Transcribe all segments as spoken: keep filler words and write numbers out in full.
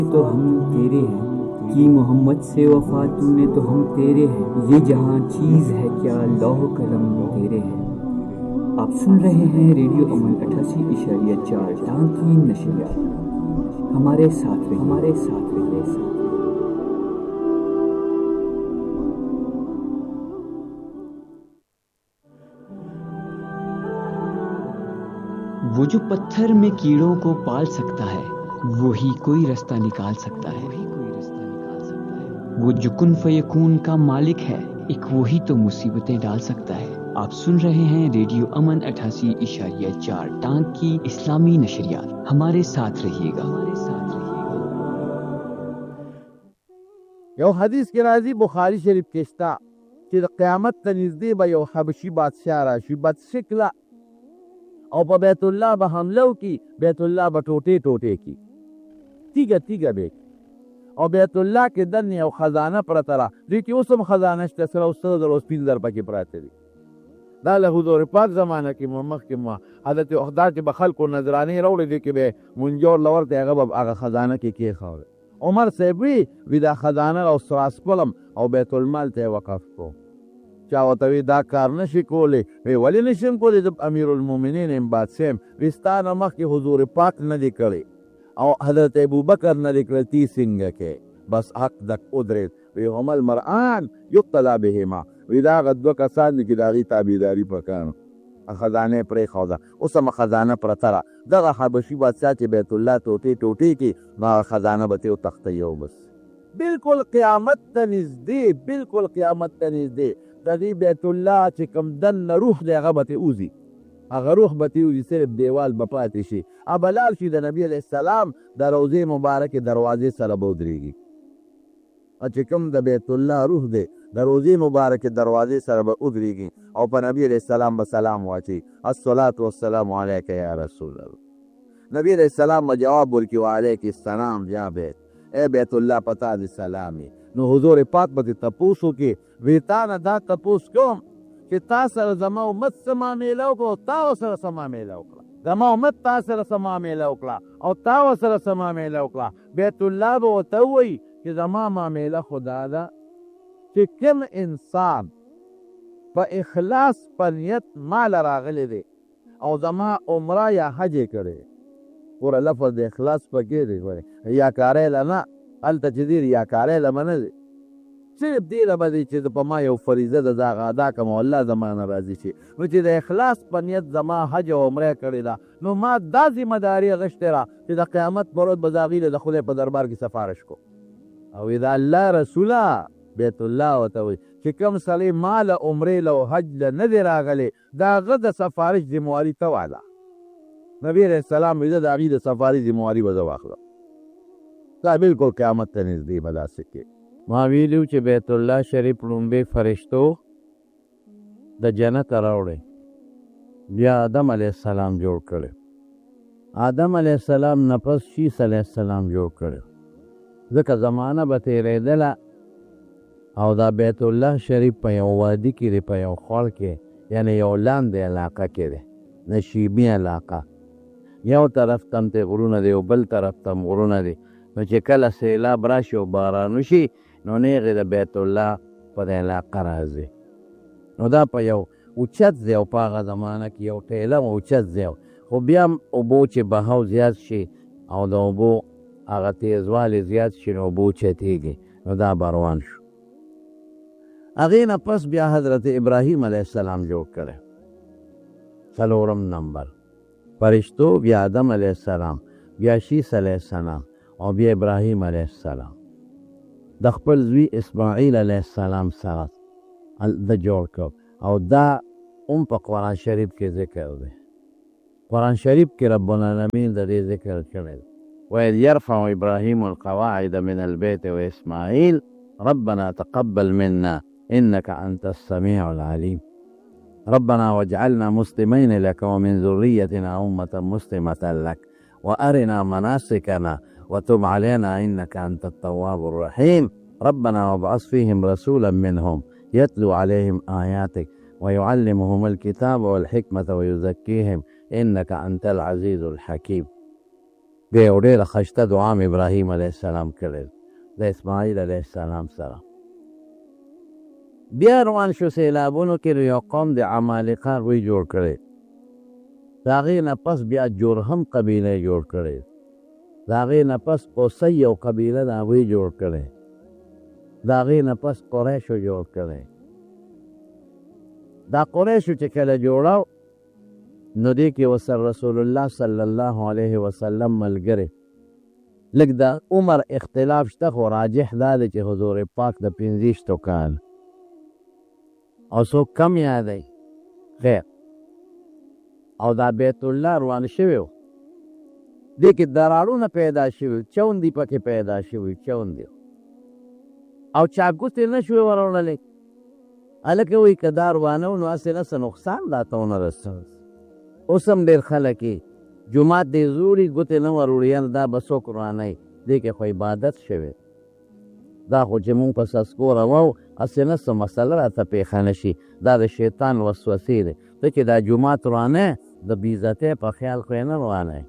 तो हम तेरे हैं कि मोहम्मद से वफा तूने तो हम तेरे हैं। ये जहाँ चीज़ है क्या लौह कलम तेरे हैं। आप सुन रहे हैं रेडियो अमन अठासी इशारिया चार टांकी नशरियात। हमारे साथ रहिए, हमारे साथ रहिए। वो जो पत्थर में कीड़ों को पाल सकता है वही कोई रास्ता निकाल सकता है। वो जो कुन फयकून का मालिक है एक वही तो मुसीबतें डाल सकता है। आप सुन रहे हैं रेडियो अमन अठासी इशारिया चार टांग की इस्लामी नशरियात। हमारे साथ रहिएगा, हमारे साथ रहिएगा। यो हदीस के राजी बुखारी शरीफ के शता कि क़यामत ته نږدې به یو حبشي بادشاه راشي، بد شکله او په بیت الله به حمله وکړي، بیت الله به ټوټې ټوټې کړي، تیږه تیږه به او بیت الله کې دننه یو خزانه پرته ده، دې کې اوس هم خزانه شته، سره اوس سره زره اوس پنځه زره پکې پراته دي. دا له حضور پاک زمانه کې مخکې ما حضرت اقدار چې به خلکو نظرانې راوړې، دې کې به منجور لور ته هغه به هغه خزانه کې کېښوده. عمر صاحب وی وی دا خزانه او سراسپلم او بیت المال ته وقف کو. چا ورته وی دا کار نشي کولی، وی ولې نشم کولی؟ د امیر المؤمنین یم بادشاه یم، وی ستا نه مخکې حضور پاک نه دی کړی او حضرت ابوبکر نه دی کړی، تی څنګه کې بس حق دک ادرید. وی هم المرآن یقتدا بهما، وی دا هغه دوه کسان دي چې د هغې تابعداري پکار. خزانه پرېښوده، اوس هم خزانه پرته ده. دغه حبشي بادشاه چې بیت الله ټوټې ټوټې کړي، نو هغه خزانه به ترې وتښتوي او بس بلکل قیامت ته نږدې، بلکل قیامت ته نږدې د دې بیت الله چې کوم دننه روح دی هغه به ترې وځي، هغه روح به ترې وځي، صرف دیوال به پاتې شي. او به لاړ شي د نبي علیه السلام د روضې مبارکې دروازې سره به ودرېږي. چې کوم د بیت الله روح دی د روضې مبارکې دروازې سره به ودرېږي او په نبي علیه السلام به سلام واچوي، الصلاة والسلام علیک یا رسول الله. نبی علیه السلام به جواب ورکړي وعلیک السلام یا بیت، ای بیت الله پتا دې سلامي. نو حضور پاک به دې تپوس وکړي، وی تا نه دا تپوس کوم چې تا سره زما امت څه معامله وکړه او تا ورسره څه معامله وکړه، زما امت تا سره څه معامله وکړه او تا ورسره څه معامله وکړه. بیت الله به ورته ووایي چې زما معامله خو دا ده چې کوم انسان په اخلاص په نیت مال راغلی دی او زما عمره یا حج یې کړی، ګوره لفظ د اخلاص پکې دی، ګورې ریاکارۍ له نه، هلته چې دی ریاکارۍ له به نه دی، صرف دې له به دی چې په ما یو فریضه ده زه هغه ادا کړم او الله زما نه راضي شي. نو چې د اخلاص په نیت زما حج او عمره کړې ده، نو ما دا ذمه داري اخیستې ده چې د قیامت په ورځ به د هغې له د خدای په دربار کې سفارش کو. او د الله رسوله بیت الله ورته وایي چې کوم سړی ما له عمرې له او حج له نه دی راغلی، د هغه د سفارش ذمواري ته واله. نبی علیه السلام وایي زه د هغې د سفارش ذمواري به زه واخلم. دا بلکل قیامت ته نږدې به داسې کې. ما ویلو چې بیت الله شریف لومبې فرشتو د جنت راوړی، بیا آدم علیه السلام جوړ کړی، آدم علیه السلام نه پس شیس علیه السلام جوړ کړی، ځکه زمانه به تېرېدله او دا بیت الله شریف په یو وادي کې دی، په یو خوړ کې، یعنی یو لاندې علاقه کې دی، نشیبي علاقه. یو طرف ته هم ته غرونه دی او بل طرف ته هم غرونه دی. نو چې کله سیلاب راشي او باران وشي نو نیغې د بیت الله په د علاقه راځي. نو دا په یو اوچت ځای او په هغه زمانه کې یو ټیلم اوچت ځای، خو بیا هم اوبو چې بهاو زیات شي او د اوبو هغه تیزوالی زیات شي نو اوبو چتېږي، نو دا به روان شو. هغې نه پس بیا حضرت ابراهیم علیه السلام جوړ کړی، څلورم نمبر فرشتو، بیا آدم علیه السلام، بیا شیس علیه السلام او بیا ابراهیم علیه السلام. د خپل زوی اسماعیل علیه السلام سره د جوړ کړ او دا هم په قرآن شریف کې ذکر دی. قرآن شریف کې رب العالمین د دې ذکر کړی دی، وإذ يرفع إبراهيم القواعد من البيت وإسماعيل ربنا تقبل منا إنك أنت السميع العليم ربنا واجعلنا مسلمين لك ومن ذريتنا أمة مسلمة لك وأرنا مناسكنا وتب علينا إنك أنت التواب الرحيم ربنا وابعث فيهم رسولا منهم يتلو عليهم آياتك ويعلمهم الكتاب والحكمة ويزكيهم إنك أنت العزيز الحكيم. بیا یو ډېره ښایسته دعا م ابراهیم علیه السلام کړې د اسماعیل علیه السلام سره. بیا روان شو سیلابونو کې یو قوم د عمالقه روی جوړ کړی. د هغې نه پس بیا جرهم قبیله یې جوړ کړی. د هغې نه پس قصی یو قبیله د هغوی جوړ کړی. د هغې نه پس قریشو جوړ کړی. دا قریشو چې کله جوړاو نو دې کې ورسره رسول الله صلی الله علیه وسلم ملګری. لږ د عمر اختلاف شته خو راجح دا دی چې حضور پاک د پنځویشتو کال او څوک کم یادوي خیر. او دا بیت الله روان شوی و. دې کې دراړونه پیدا شوي، چوندې پکې پیدا شوي، چوندې او چا ګوتې نه شوې وروړلی. هلکه وایي که دا روانه و نو هسې نه څه نقصان راته ونه رسوي. اوس هم ډېر خلک یې جومات دې زوړي ګوتې نه وروړي، یعنې دا به څوک روانوي. دې کې خو عبادت شوی. دا خو چې مونږ په سسکو روو هسې نه څه مسله راته پېښه نه شي. دا د شیطان وسوسې دی. ته چې دا جومات روانه د بېعزتۍ په خیال خو یې نه روانوي.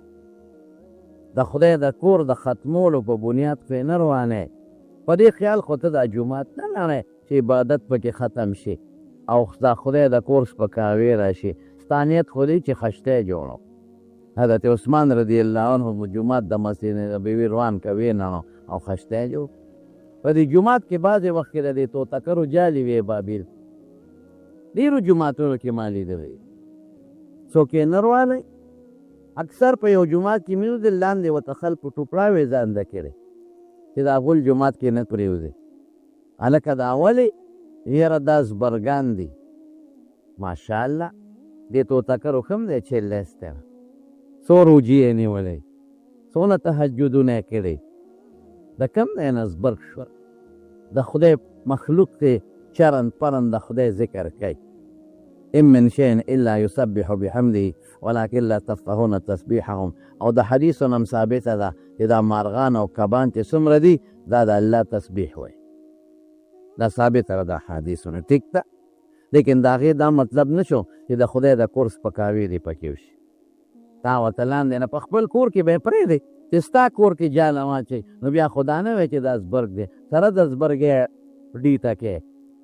د خدای د کور د ختمولو په بنیاد خو یې نه روانوي. په دې خیال خو ته دا جومات نه لرې چې عبادت پکې ختم شي او دا خدای د کور سپکاوی راشي. ستا نیت خو دی چې خشتی جوړو. حضرت عثمان رضی الله عنه جومات د مسجد نبوي روان کوي نه او خشتی جوړ. په دې جومات کې بعضې وخت کې د دې توتکرو جالې وې بابیل. ډېرو جوماتونو کې ما لیدلی. څوک یې نه روانوي. اکثر په یو جومات کې مې ولیدل لاندې ورته خلکو ټوپړاوې ځانده کړې چې دا غول جومات کې نه پرېوځي. هلکه دا ولې یاره دا زبرګان دي. ماشاءالله دې توتکرو ښه م دی چې لیستی څو روجې یې نیولی، څونه تهجدونه یې کړی. د کم دی نه زبرګ شول. د خدای مخلوق دی چرن پرن د خدای ذکر کوي. ان من شيء الا يسبح بحمده ولكن لا تفقهون تسبيحهم. او د حدیثو هم ثابته ده چې دا مارغان او کبان چې څومره دي دا د الله تسبیح وایي. دا ثابته ده د حدیثونه. ټیک ده، لیکن د هغې دا مطلب نه شو چې د خدای د کور سپکاوي دې پکې وشي. تا ورته لاندې نه په خپل کور کې به یې پرېږدې چې ستا کور کې جال واچوي نو بیا خو دا نه وایي چې دا زبرګ دی. سره د زبرګ یې ډیته کې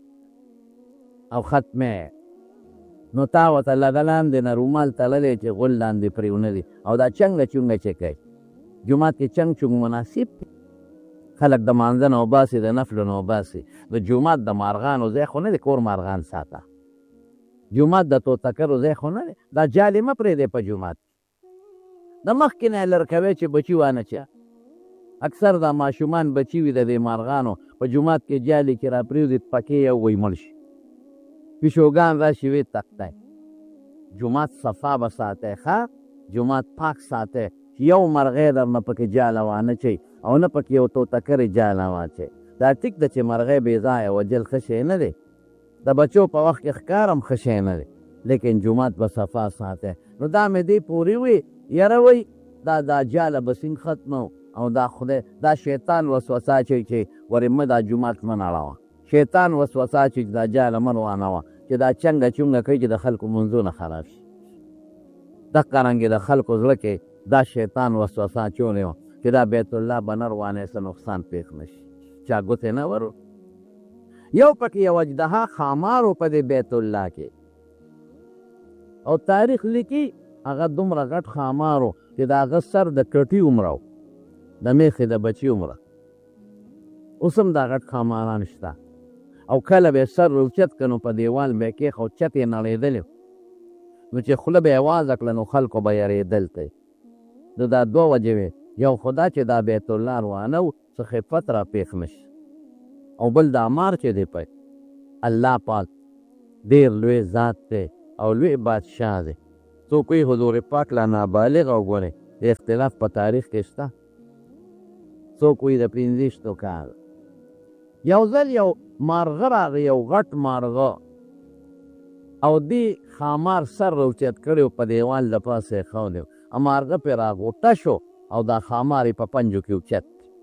او ختمې نو تا ورته له لاندې نه رومال تړلی چې غول لاندې پرېونه دي او دا چنګه چونګه چې کوي. جومات کې چنګ چونګ مناسب خلک د مانځه نه وباسي، د نفلو نه وباسي. د جومات د مارغانو ځای خو نه دی، کور مارغان ساته. جومات د توتکرو ځای خو نه دی. دا جالې مه پرېږدی په جومات. د مخکې نه یې لر کوی چې بچي وانه چا. اکثر دا ماشومان بچي وي د دې مارغانو په جومات کې جالې کې را پرېږدي پکې یو وی مړ شي. پیشوګان راشي وی تختی. جومات صفا به ساتئ ښه، جومات پاک ساتئ چې یو مرغۍ در نه پکې جاله وانه چئ او نه پکې یو توتکرې جاله واچئ. دا ټیک ده چې مرغۍ بې ځایه وجل ښه شی نه دی. د بچو په وخت کې ښکار هم ښه شی نه دی، لیکن جومات به صفا ساتئ. نو دا مې دې پورې وي یاره وی دا دا جاله به سین ختمو او دا خدای دا شیطان وسوسه اچوي چې ورې مه دا جومات مه نړوه. شیطان وسوسه اچوي چې دا جاله مه روانوه چې دا چنګه چونګه کوي چې د خلکو منځونه خراب شي. دقه رنګې د خلکو زړه کې دا شیطان وسوسه اچولی وه چې دا بیت الله به نه روانوي څه نقصان پېښ نه شي. چا ګوتې نه ورو. یو پکې یو اجدها خامارو په دې بیت الله کې او تاریخ لیکي هغه دومره غټ خامارو چې د هغه سر د کټي عمره و، د میخې د بچي عمره. اوس هم دا غټ خاماران شته او کله به یې سر روچت که نو په دیوال به یې کېښود چت یې نړېدلی نو چې خوله به یې وازه کړه نو خلکو به یېرېدل ته. د دا دوه وجې وې، یو خو دا چې دا بیت الله روانه و څه خفت را پېښ نه شي، او بل دا مار چې دی پی الله پاک ډېر لوی ذات دی او لوی بادشاه دی. څوک وایي حضور پاک لا نابالغ او ګورئ د اختلاف په تاریخ کې شته. څوک وایي د پنځویشتو کال. یو ځل یو مارغه راغی، یو غټ مارغه، او دې خامار سر روچت کړی و په دیوال د پاسه یې ښودی و. مارغه پرې راغوټه شو او دا خامار یې په پنجو کې اوچت.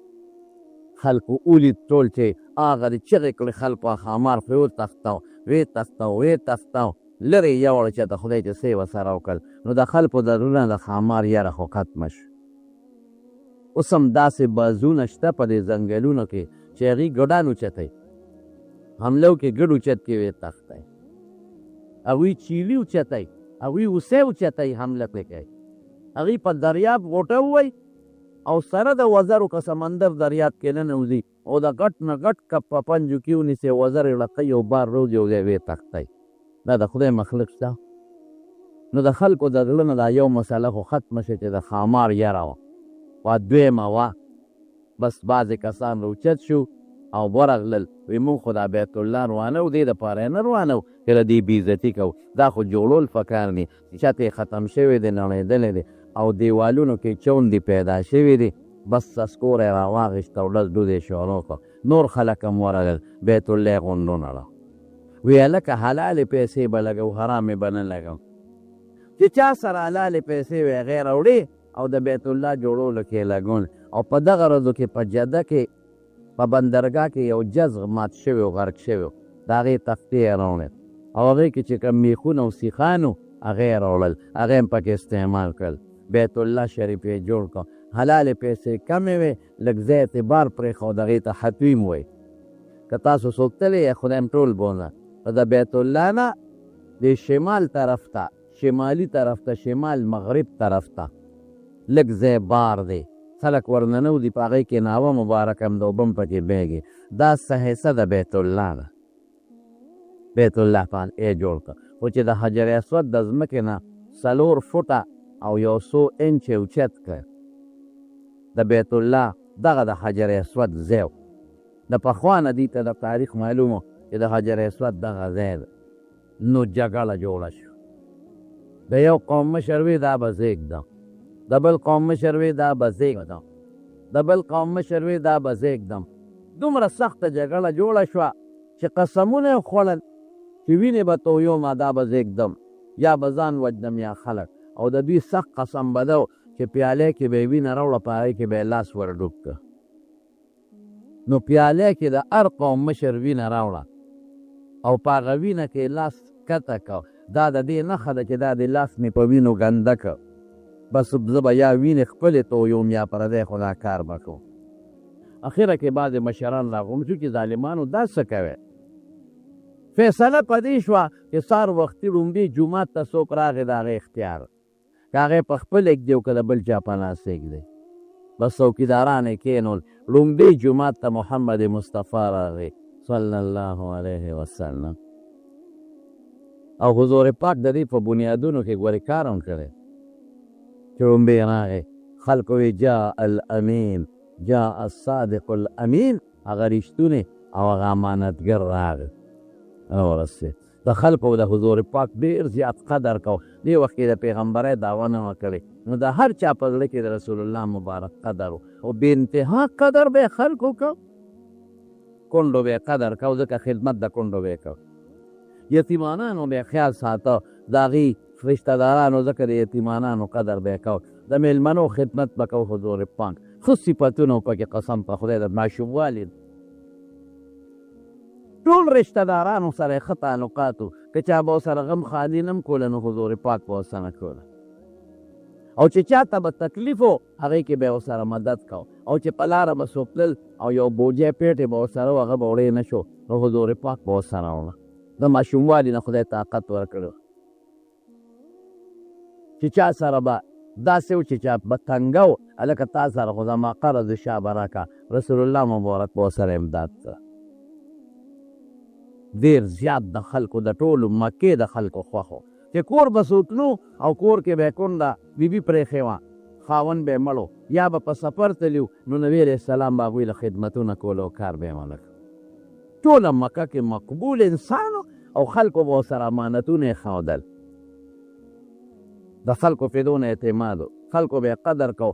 خلکو ولید ټول چې هغه دې چغې کړې خلکو خامار پرې وتښتاو ویې تښتاو ویې تښتاو لرې یې یوړه چې د خدای چې څه یې ورسره وکړل نو د خلکو د زړونه د خامار یره خو ختمه شو. اوس هم داسې بازونه شته په دې ځنګلونو کې چې هغوی ګډان اوچتوي، حملو کې ګډ اوچت کې ویې تښتی، هغوی چیلي اوچتوي، هغوی اوسۍ اوچتوي، حمله پرې کوي. هغوی په دریاب غوټه ووایي او سره د وزرو که سمندر دریاب کې ننوځي او د ګټ نه ګټ کپ په پنجو کې ونیسي، وزر یې لقوي او بار روز یو ځای ویې تښتی. دا د خدای مخلوق شته. نو د خلکو د زړه نه دا یو مسله خو ختمه شي چې د ښامار یره وه وا دویمه وه. بس بعضې کسان راوچت شو او ورغلل، وایي مونږ خو دا بیت الله روانه و، دې دپاره یې نه روانه و چې د دې بېعزتي کوو، دا خو جوړول پکار دي. چت یې ختم شوی دی، نړېدلی دی او دیوالونو کې چوندې پیدا شوي دي. بس سسکور یې راواغېست او لس ډوز یې شروع کړ. نور خلک هم ورغلل، بیت الله یې غونډونه کړه. وی هلکه حلالې پیسې به لګو، حرامې به نه لګو. چې چا سره حلالې پیسې وې هغې راوړې او د بیت الله جوړولو کې یې لګول. او په دغه ورځو کې په جده کې په بندرګاه کې یو جزغ مات شوی و، غرق شوی و، د هغې تختې یې راوړل او هغې کې چې کوم میخونه او سیخان و هغې یې راوړل، هغې هم پکې استعمال کړل. بیت الله شریف یې جوړ کړ. حلالې پیسې کمې وې، لږ ځای اعتبار پرېښود، هغې ته حتویم وایي. که تاسو څوک تللی یې خدای م ټول بوله، د بیت الله نه د شمال طرف ته، شمالي طرف ته، شمال مغرب طرف ته لږ ځای بار دی، خلک ورننوځي، په هغې کې ناوه مبارک هم د اوبه هم پکې بیږي. دا څه حصه د بیت الله ده. بیت الله پان یې جوړ کړه، خو چې د حجر اسود د ځمکې نه څلور فوټه او یو څو انچه اوچت کړ. د بیت الله دغه د حجر اسود ځای و. د پخوا نه دې ته د تاریخ معلوم و چې د حجر اسود دغه ځای ده. نو جګړه جوړه شوه. د یو قوم مشر وی دا به زه ږدم، د بل قوم مشر وی دا به زه ږدم، د بل قوم مشر وی دا به زه ږدم. دومره سخته جګړه جوړه شوه چې قسمونه یې خوړل چې وینې به تویوم، دا به زه ږدم، یا به ځان وجدم یا خلک. او د دوی سخت قسم به ده چې پیالې کې به یې وینه راوړه، په هغې کې به یې لاس ور ډوب کړه. نو پیالې کې د هر قوم مشر وینه راوړه او په هغه وینه کې لاس کته کړه. دا د دې نښه ده چې دا د لاس مې په وینو ګنده کړ. بس زه به یا وینې خپلې تویوم یا پردی خو دا کار به کوم. اخره کې بعضې مشران راغونډ شو چې ظالمانو دا څه کوئ. فیصله په دې شوه چې سهار وختي ړومبې جومات ته څوک راغی، د هغې اختیار که هغې په خپل اږدي او که د بل چا په ناس اږدی. بس څوکیداران یې کېنول. ړومبې جومات ته محمد مصطفی راغی صلی الله علیه وسلم، او حضور پاک د دې په بنیادونو کې ګورې کار هم کړی. چې ړومبې راغی، خلکو وی جاء الامین، جاء الصادق الامین، هغه رښتونی او هغه امانتګر راغی او ورسېد. د خلکو د حضور پاک ډېر زیات قدر کو. دې وخت کې د پیغمبرۍ دعوه نه وه کړې، نو د هر چا په زړه کې د رسول الله مبارک قدر و او بې انتها قدر به یې خلکو کو. کونډو به یې قدر کو، ځکه خدمت د کونډو به یې کو. یتیمانانو به یې خیال ساته، د هغې رشته دارانو ځکه د یتیمانانو قدر به یې کو. د میلمنو خدمت به کو حضور پاک. ښه صفتونه پکې قسم په خدای د ماشوموالي ټول رشته دارانو سره یې ښه تعلقات و. که چا به ورسره غم خالي نه م کوله نو حضور پاک به ورسره نه کوله. او چې چاته به تکلیف و هغې کې به یې ورسره مدد کو. او چې په لاره به څوک تلل او یو بوجی پیټې به ورسره و، هغه به وړی نه شو، نو حضور پاک به ورسره وړه. د ماشوموالي نه خدای طاقت ورکړی. چې چا سره به داسې و چې چا به تنګه و، هلکه تا سره خو زما قرض شا به راکړه، رسول الله مبارک به ورسره امداد کړه. ډېر زیات د خلکو د ټولو مکې د خلکو خوښ و چې کور به سوتلو او کور کې به یې کونډه بیبي پرېښې وه، خاوند به یې مړ و، یا به په سفر تلي، نو نبي علیه السلام به هغوی له خدمتونه کول او کار به یې ونه کړ. ټوله مکه کې مقبول انسان او خلکو به ورسره امانتونه یې ښودل. د خلکو په دونه اعتماد و، خلکو به یې قدر کو.